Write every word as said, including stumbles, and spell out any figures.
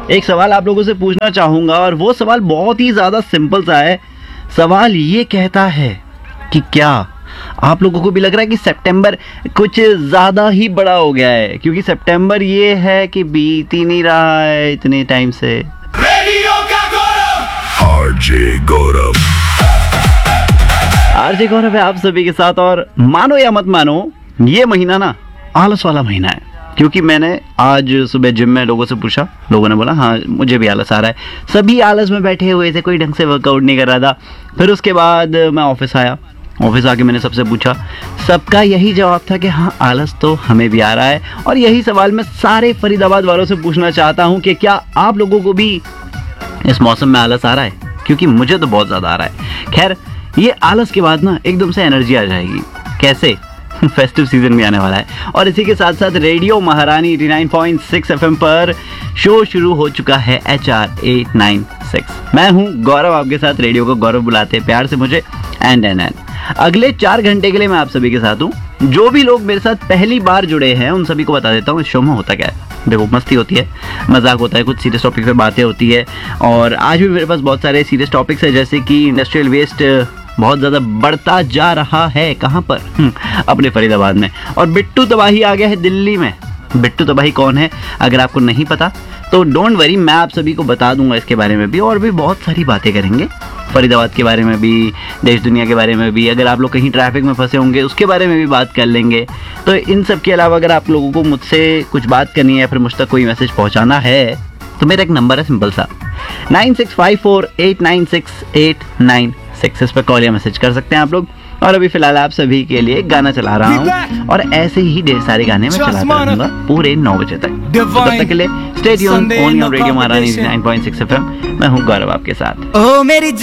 एक सवाल आप लोगों से पूछना चाहूंगा और वो सवाल बहुत ही ज्यादा सिंपल सा है। सवाल ये कहता है कि क्या आप लोगों को भी लग रहा है कि सितंबर कुछ ज्यादा ही बड़ा हो गया है, क्योंकि सितंबर ये है कि बीत ही नहीं रहा है इतने टाइम से। रेडियो का गौरव आरजे गौरव आरजे गौरव है आप सभी के साथ। और मानो या मत मानो, ये महीना ना आलस वाला महीना है, क्योंकि मैंने आज सुबह जिम में लोगों से पूछा, लोगों ने बोला हाँ मुझे भी आलस आ रहा है। सभी आलस में बैठे हुए थे, कोई ढंग से वर्कआउट नहीं कर रहा था। फिर उसके बाद मैं ऑफिस आया, ऑफिस आके मैंने सबसे पूछा, सबका यही जवाब था कि हाँ आलस तो हमें भी आ रहा है। और यही सवाल मैं सारे फरीदाबाद वालों से पूछना चाहता हूँ कि क्या आप लोगों को भी इस मौसम में आलस आ रहा है? क्योंकि मुझे तो बहुत ज़्यादा आ रहा है। खैर, ये आलस के बाद ना एकदम से एनर्जी आ जाएगी। कैसे? फेस्टिव सीजन भी आने वाला है। और इसी के साथ साथ रेडियो महारानी नवासी पॉइंट सिक्स एफएम पर शो शुरू हो चुका है H R eight nine six. मैं हूँ गौरव, आपके साथ। रेडियो को गौरव बुलाते हैं प्यार से मुझे। एंड एंड एंड अगले चार घंटे के लिए मैं आप सभी के साथ हूँ। जो भी लोग मेरे साथ पहली बार जुड़े हैं उन सभी को बता देता हूँ इस शो में होता क्या है। देखो, मस्ती होती है, मजाक होता है, कुछ सीरियस टॉपिक पे बातें होती है। और आज भी मेरे पास बहुत सारे सीरियस टॉपिक्स है, जैसे कि इंडस्ट्रियल वेस्ट बहुत ज़्यादा बढ़ता जा रहा है। कहाँ पर? अपने फरीदाबाद में। और बिट्टू तबाही आ गया है दिल्ली में। बिट्टू तबाही कौन है अगर आपको नहीं पता तो डोंट वरी, मैं आप सभी को बता दूंगा इसके बारे में भी। और भी बहुत सारी बातें करेंगे फरीदाबाद के बारे में भी, देश दुनिया के बारे में भी। अगर आप लोग कहीं ट्रैफिक में फंसे होंगे उसके बारे में भी बात कर लेंगे। तो इन सब के अलावा अगर आप लोगों को मुझसे कुछ बात करनी है या फिर मुझ तक कोई मैसेज पहुँचाना है तो मेरा एक नंबर है सिंपल सा, nine six five four eight nine six eight nine six. इस पर कॉल या मैसेज कर सकते हैं आप लोग। और अभी फिलहाल आप सभी के लिए गाना चला रहा हूँ और ऐसे ही ढेर सारे गाने मैं चलाता रहूंगा पूरे नौ बजे तक। तो तब तक के लिए stay tuned on your radio महारानी ninety nine point six FM. मैं हूँ गौरव आपके साथ। ओ मेरी